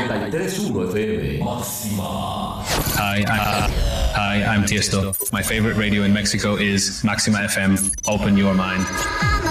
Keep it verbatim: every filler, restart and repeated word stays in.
noventa y tres punto uno F M. Máxima. Hi, uh, hi, I'm Tiesto. My favorite radio in Mexico is Maxima F M. Open your mind.